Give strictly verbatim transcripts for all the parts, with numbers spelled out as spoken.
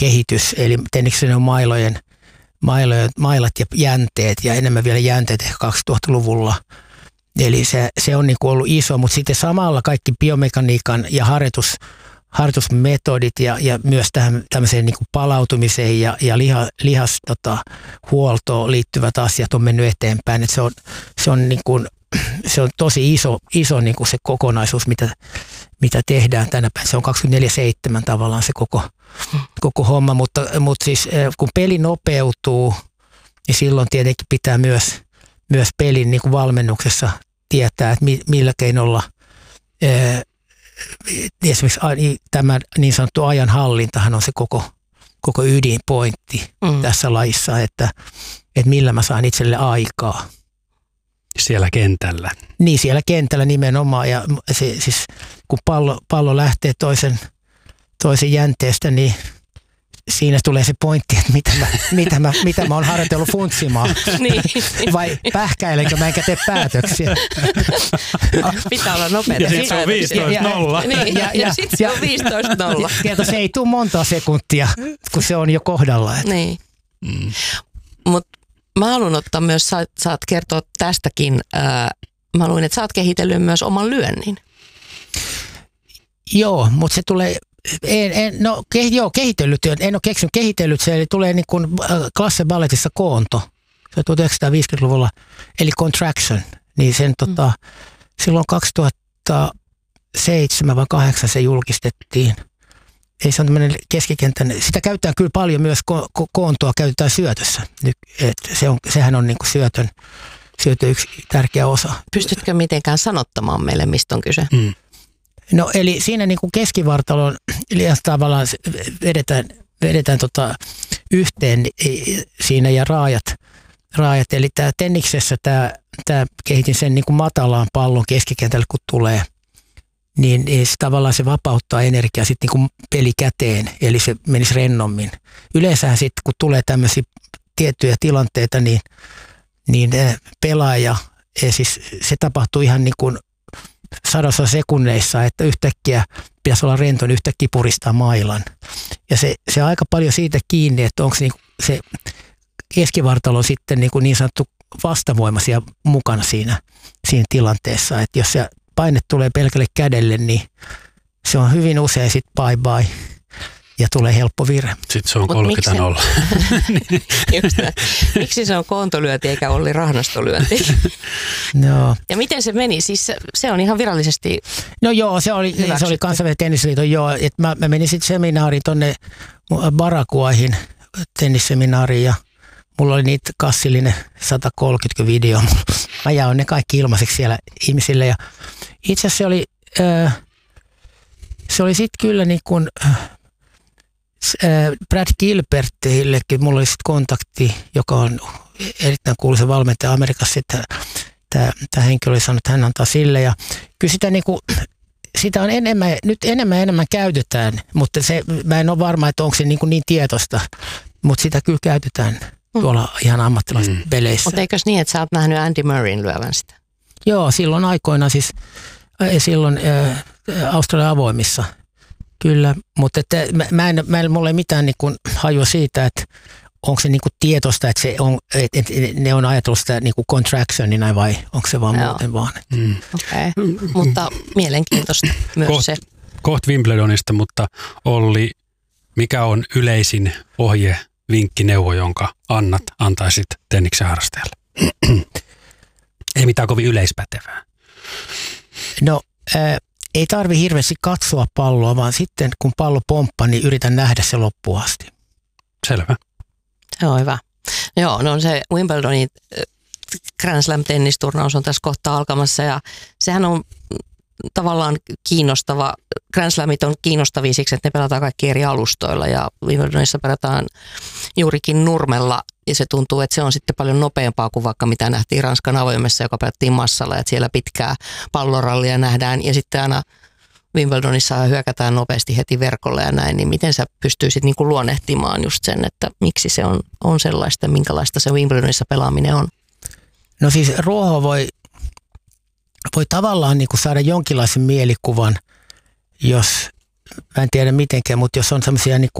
kehitys, eli tenniksessä on mailojen, mailojen, mailat ja jänteet ja enemmän vielä jänteet ehkä kaksituhattaluvulla. Eli se, se on niin kuin ollut iso, mutta sitten samalla kaikki biomekaniikan ja harjoitus, harjoitusmetodit ja, ja myös tähän tämmöiseen niin kuin palautumiseen ja, ja liha, lihas tota, huoltoon liittyvät asiat on mennyt eteenpäin. Et se, on, se, on niin kuin, se on tosi iso, iso niin kuin se kokonaisuus, mitä, mitä tehdään tänä päivänä. Se on kaksikymmentäneljä seitsemän tavallaan se koko, koko homma, mutta, mutta siis kun peli nopeutuu, niin silloin tietenkin pitää myös, myös pelin niin kuin valmennuksessa tietää, että millä keinolla ää, esimerkiksi tämä niin sanottu ajanhallintahan on se koko, koko ydinpointti mm. tässä lajissa, että, että millä mä saan itselle aikaa. Siellä kentällä. Niin, siellä kentällä nimenomaan. Ja se, siis, kun pallo, pallo lähtee toisen, toisen jänteestä, niin siinä tulee se pointti, että mitä mä, mitä mä, mitä mä oon harjoitellut funtsimaan. Niin. Vai pähkäilenkö mä enkä tee päätöksiä. Pitää olla nopeita. Ja sitten se on viisitoista nolla. Niin, ja, ja, ja sitten se on viisitoista nolla. Ja se ei tule monta sekuntia, kun se on jo kohdalla. Että. Niin. Mm. Mutta mä haluan ottaa myös, saat, saat kertoa tästäkin, ää, mä haluan, että sä oot kehitellyt myös oman lyönnin. Joo, mutta se tulee, en, en, no ke, joo, kehitellyt, en ole keksinyt kehitellyt, se eli tulee niin kuin Klasse Balletissa koonto, se on tuhatyhdeksänsataaviisikymmentäluvulla, eli contraction, niin sen mm. tota, silloin kaksituhattaseitsemän vai kahdeksan se julkistettiin. Ei se on tämmöinen keskikentän, sitä käytetään kyllä paljon myös, ko- ko- koontoa käytetään syötössä. Et se on, sehän on niinku syötön, syötön yksi tärkeä osa. Pystytkö mitenkään sanottamaan meille, mistä on kyse? Mm. No eli siinä niinku keskivartalon tavallaan vedetään, vedetään tota yhteen siinä ja raajat. raajat. Eli tämä tenniksessä tämä, tämä kehitin sen niinku matalaan pallon keskikentälle, kun tulee. Niin, niin se, tavallaan se vapauttaa energiaa sitten niin kuin peli käteen, eli se menisi rennommin. Yleensähän sitten, kun tulee tämmöisiä tiettyjä tilanteita, niin, niin pelaaja, siis se tapahtuu ihan niin kuin sadossa sekunneissa, että yhtäkkiä pitäisi olla rento, niin yhtäkkiä puristaa mailan. Ja se, se on aika paljon siitä kiinni, että onko niin se keskivartalo sitten niin, kuin niin sanottu vastavoimaisia mukana siinä, siinä tilanteessa, että jos se paine tulee pelkälle kädelle, niin se on hyvin usein sitten bye bye ja tulee helppo virhe. Sitten se on kolmekymmentä nolla. Miksi se on koontolyönti eikä Olli Rahnastolyönti? No. Ja miten se meni? Siis se, se on ihan virallisesti No joo, se oli, se oli kansainvälinen tennisliiton, joo. Et mä, mä menin sitten seminaariin tonne Barakuaihin, tennisseminaariin ja mulla oli niitä kassillinen sata kolmekymmentä video. Mä jaoin ne kaikki ilmaiseksi siellä ihmisille. Ja itse asiassa se oli, äh, se oli sitten kyllä niin kuin äh, Brad Gilbertillekin. Mulla oli sitten kontakti, joka on erittäin kuuluisa valmentaja Amerikassa. Tämä henkilö oli sanonut, että hän antaa sille. Ja kyllä sitä, niin kuin, sitä on enemmän, nyt enemmän ja enemmän käytetään, mutta se, mä en ole varma, että onko se niin, kuin niin tietoista, mutta sitä kyllä käytetään tuolla ihan ammattilaisissa peleissä. Mutta eikös niin, että sä oot nähnyt Andy Murrayn lyövän sitä? Joo, silloin aikoina siis, silloin ä, Australian avoimissa, kyllä. Mutta että mä, mä en, mä en, mulla ei mitään niin kuin hajua siitä, että onko se niin kuin tietoista, että, se on, että, että ne on ajatellut sitä niin kuin contractionina vai onko se vaan Joo. muuten vaan. Mm. Okei, okay. Mutta mielenkiintoista myös Koht, se. Koht Wimbledonista, mutta Olli, mikä on yleisin ohje, vinkki, neuvo, jonka annat, antaisit tenniksen harrastajalle? Ei mitään kovin yleispätevää. No, ää, ei tarvi hirveästi katsoa palloa, vaan sitten kun pallo pomppaa, niin yritän nähdä se loppuun asti. Selvä. Se on hyvä. Joo, no se Wimbledonin Grand Slam tennisturnaus on tässä kohtaa alkamassa ja sehän on tavallaan kiinnostava. Grand Slamit on kiinnostavia siksi, että ne pelataan kaikki eri alustoilla ja Wimbledonissa pelataan juurikin nurmella ja se tuntuu, että se on sitten paljon nopeampaa kuin vaikka mitä nähtiin Ranskan avoimessa, joka pelattiin massalla, että siellä pitkää pallorallia nähdään ja sitten aina Wimbledonissa hyökätään nopeasti heti verkolle ja näin, niin miten sä pystyisit niin kuin luonnehtimaan just sen, että miksi se on, on sellaista, minkälaista se Wimbledonissa pelaaminen on? No siis ruoho voi, voi tavallaan niin kuin saada jonkinlaisen mielikuvan, jos, mä en tiedä mitenkään, mutta jos on semmoisia niin kuin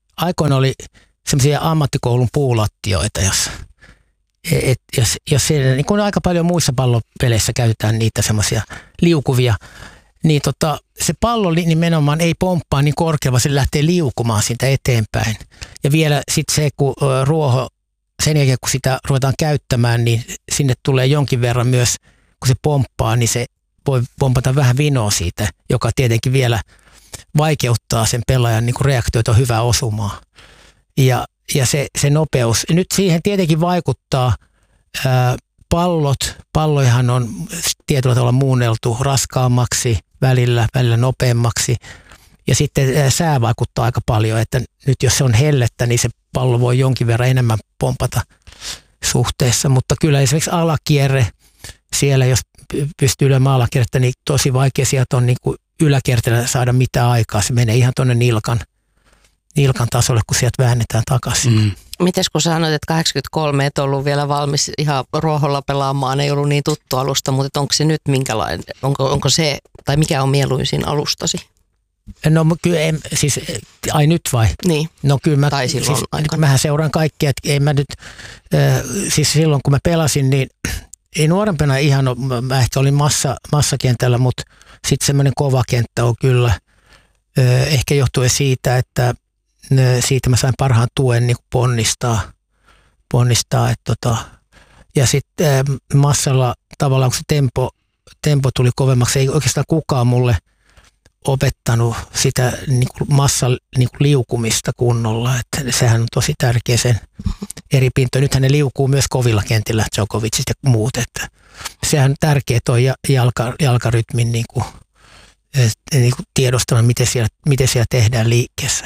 aikoina oli semmoisia ammattikoulun puulattioita, jos, et, jos, jos siellä, niin kuin aika paljon muissa pallopeleissä käytetään niitä semmoisia liukuvia, niin tota, se pallo nimenomaan ei pomppaa niin korkealla, vaan se lähtee liukumaan siitä eteenpäin. Ja vielä sitten se, kun ruoho, sen jälkeen kun sitä ruvetaan käyttämään, niin sinne tulee jonkin verran myös, kun se pomppaa, niin se voi pompata vähän vinoa siitä, joka tietenkin vielä vaikeuttaa sen pelaajan niin kuin reaktioita hyvää osumaa. Ja, ja se, se nopeus. Nyt siihen tietenkin vaikuttaa ää, pallot. Palloihan on tietyllä tavalla muunneltu raskaammaksi, välillä, välillä nopeammaksi. Ja sitten ää, sää vaikuttaa aika paljon, että nyt jos se on hellettä, niin se pallo voi jonkin verran enemmän pompata suhteessa. Mutta kyllä esimerkiksi alakierre, siellä jos pystyy lyömään alakierrettä, niin tosi vaikea sieltä on niin kuin yläkierteellä saada mitään aikaa. Se menee ihan tuonne nilkan, nilkan tasolle, kun sieltä väännetään takaisin. Mm. Mites kun sä sanoit, että kahdeksankymmentäkolme et ollut vielä valmis ihan ruoholla pelaamaan, ei ollut niin tuttu alusta, mutta onko se nyt minkälainen, onko, onko se, tai mikä on mieluisin alustasi? No kyllä, en, siis, ai nyt vai? Niin, no, kyllä mä, tai silloin siis, aikana. Mähän seuraan kaikkia, että ei mä nyt, äh, siis silloin kun mä pelasin, niin ei nuorempana ihan ole, mä ehkä olin massa, massakentällä, mutta sitten semmoinen kova kenttä on kyllä, äh, ehkä johtuen siitä, että äh, siitä mä sain parhaan tuen niin ponnistaa, ponnistaa, että tota, ja sitten äh, massalla tavallaan kun se tempo, tempo tuli kovemmaksi, ei oikeastaan kukaan mulle opettanut sitä niin kuin massan niin kuin liukumista kunnolla, että sehän on tosi tärkeä sen eri pintoja. Nythän ne liukuu myös kovilla kentillä, Djokovicit ja muut, että sehän on tärkeä tuo jalka, jalkarytmin niin kuin, niin kuin tiedostaminen, miten siellä, miten siellä tehdään liikkeessä.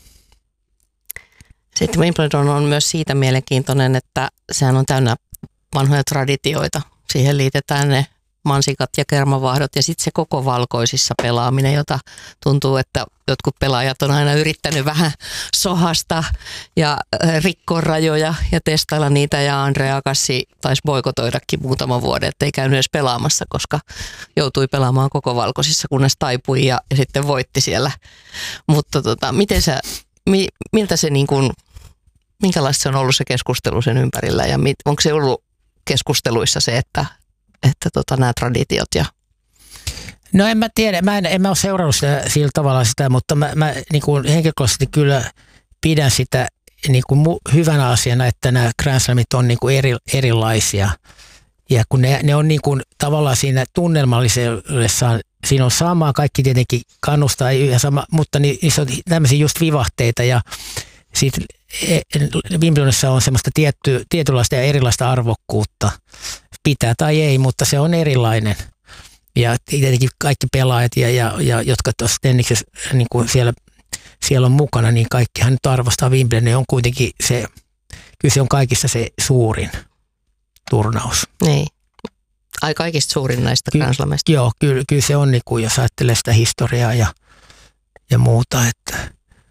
Sitten Wimbledon on myös siitä mielenkiintoinen, että sehän on täynnä vanhoja traditioita. Siihen liitetään ne mansikat ja kermavahdot ja sitten se koko valkoisissa pelaaminen, jota tuntuu, että jotkut pelaajat on aina yrittänyt vähän sohasta ja rikkoa rajoja ja testailla niitä, ja Andre Agassi taisi boikotoidakin muutaman vuoden, ettei käynyt edes pelaamassa, koska joutui pelaamaan koko valkoisissa, kunnes taipui ja, ja sitten voitti siellä. Mutta tota, miten sä, mi, miltä se niin kuin, minkälaista se on ollut se keskustelu sen ympärillä, ja mit, onko se ollut keskusteluissa se, että että tota, nämä traditiot ja... No en mä tiedä, mä en, en mä ole seurannut sitä, sillä tavalla sitä, mutta mä, mä niin kuin henkilökohtaisesti kyllä pidän sitä niin kuin mu- hyvänä asiana, että nämä Grand Slamit on niin kuin eri, erilaisia. Ja kun ne, ne on niin kuin tavallaan siinä tunnelmallisessaan, siinä on samaa, kaikki tietenkin kannustaa, ja sama, mutta niissä on tämmöisiä just vivahteita, ja sitten Wimbledonissa on semmoista tietty, tietynlaista ja erilaista arvokkuutta. Pitää tai ei, mutta se on erilainen. Ja tietenkin kaikki pelaajat, ja, ja, ja jotka tuossa tenniksessä niin kuin siellä, siellä on mukana, niin kaikkihan nyt arvostaa Wimbledon. On kuitenkin se, kyllä se on kaikista se suurin turnaus. Niin. Ai kaikista suurin näistä Ky- Grand Slameista. Joo, kyllä, kyllä se on, niin kuin, jos ajattelee sitä historiaa ja, ja muuta. Että.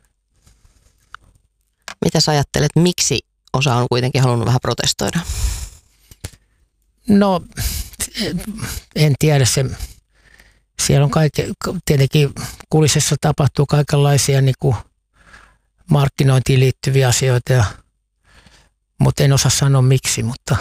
Mitä sä ajattelet, miksi osa on kuitenkin halunnut vähän protestoida? No, en tiedä. Se, siellä on kaikki, tietenkin kulississa tapahtuu kaikenlaisia niin kuin markkinointiin liittyviä asioita, ja, mutta en osaa sanoa miksi, mutta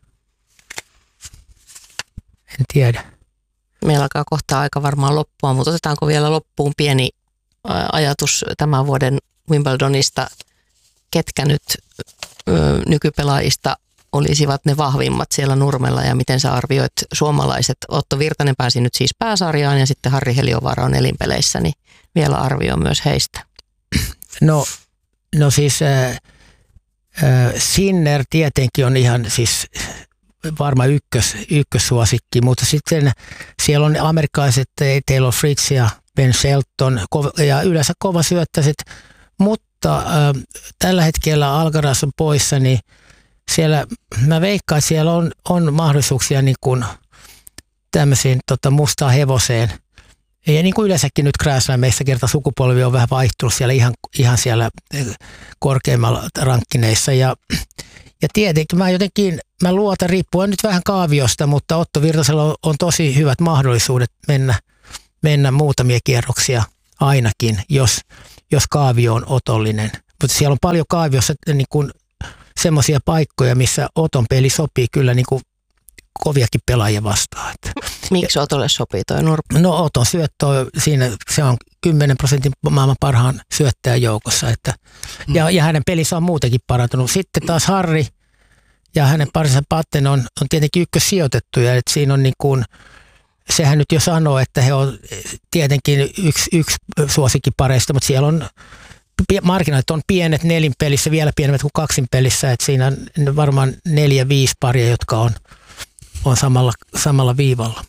en tiedä. Meillä alkaa kohta aika varmaan loppua, mutta otetaanko vielä loppuun pieni ajatus tämän vuoden Wimbledonista, ketkä nyt ö, nykypelaajista olisivat ne vahvimmat siellä nurmella, ja miten sä arvioit suomalaiset? Otto Virtanen pääsi nyt siis pääsarjaan, ja sitten Harri Heliövaara on elinpeleissä, niin vielä arvio myös heistä. No, no siis äh, äh, Sinner tietenkin on ihan siis varmaan ykkös, ykkössuosikki, mutta sitten siellä on amerikkalaiset Taylor Fritz ja Ben Shelton ja yleensä kova syöttäiset, mutta äh, tällä hetkellä Alcaraz on poissa, niin siellä, mä veikkaan, että siellä on, on mahdollisuuksia niin kuin tämmöisiin tota, mustaan hevoseen. Ja niin kuin yleensäkin nyt Grand Slameissa kerta sukupolvi on vähän vaihtunut siellä ihan, ihan siellä korkeimmalla rankkineissa. Ja, ja tietenkin mä jotenkin, mä luotan, riippuen nyt vähän kaaviosta, mutta Otto Virtasella on, on tosi hyvät mahdollisuudet mennä, mennä muutamia kierroksia ainakin, jos, jos kaavio on otollinen. mutta siellä on paljon kaaviossa niin kuin semmoisia paikkoja, missä Oton peli sopii kyllä niin kuin koviakin pelaajia vastaan. Miksi Otolle sopii toi nurppi? No Oton syöttö siinä, se on kymmenen prosentin maailman parhaan syöttäjän joukossa. Että, mm. ja, ja hänen pelissä on muutenkin parantunut. Sitten taas Harri ja hänen parinsa Patten on, on tietenkin ykkössijoitettuja. Että siinä on niin kuin, sehän nyt jo sanoo, että he on tietenkin yksi, yksi suosikin pareista, mutta siellä on markkinat on pienet nelin pelissä, vielä pienemmät kuin kaksin pelissä. Että siinä on varmaan neljä, viisi paria, jotka on on samalla, samalla viivalla.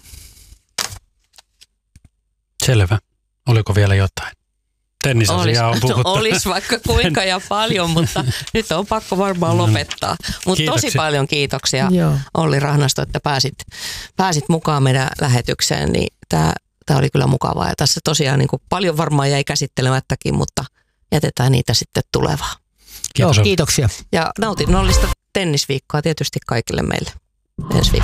Selvä. Oliko vielä jotain? Tennisasiaa on puhuttu. Olisi vaikka kuinka ja paljon, mutta nyt on pakko varmaan lopettaa. Mutta tosi paljon kiitoksia Joo. Olli Rahnasto, että pääsit, pääsit mukaan meidän lähetykseen. Niin tämä, tämä oli kyllä mukavaa ja tässä tosiaan niin kuin paljon varmaan jäi käsittelemättäkin, mutta jätetään niitä sitten tulevaan. Kiitos. Joo, kiitoksia. Ja nautinnollista tennisviikkoa tietysti kaikille meille ensi viikolla.